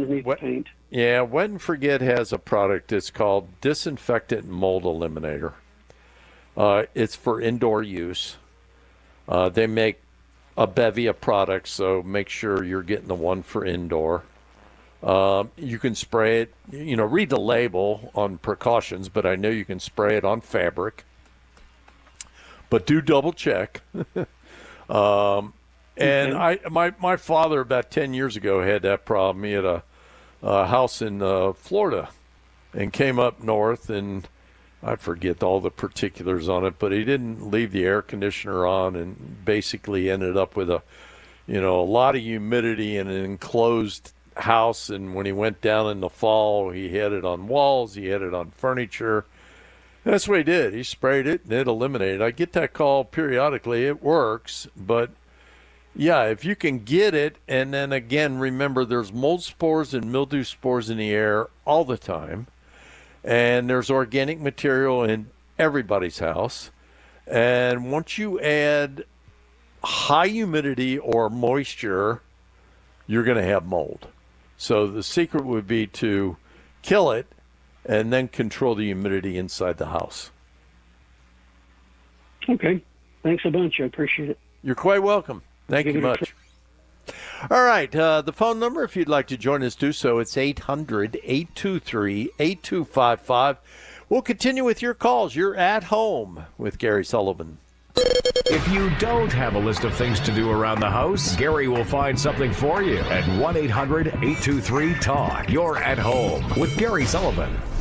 underneath the paint. Yeah, Wet and Forget has a product. It's called Disinfectant Mold Eliminator. It's for indoor use. They make a bevy of products, so make sure you're getting the one for indoor. You can spray it, read the label on precautions, but I know you can spray it on fabric. But do double check. And my father about 10 years ago had that problem. He had a house in Florida and came up north, and I forget all the particulars on it, but he didn't leave the air conditioner on and basically ended up with a lot of humidity in an enclosed house. And when he went down in the fall, he had it on walls, he had it on furniture. That's what he did. He sprayed it and it eliminated. I get that call periodically. It works, but yeah, if you can get it, and then again, remember there's mold spores and mildew spores in the air all the time, and there's organic material in everybody's house. And once you add high humidity or moisture, you're going to have mold. So the secret would be to kill it and then control the humidity inside the house. Okay. Thanks a bunch. I appreciate it. You're quite welcome. Thank you much. All right. The phone number, if you'd like to join us, do so. It's 800-823-8255. We'll continue with your calls. You're at home with Gary Sullivan. If you don't have a list of things to do around the house, Gary will find something for you at 1-800-823-TALK. You're at home with Gary Sullivan.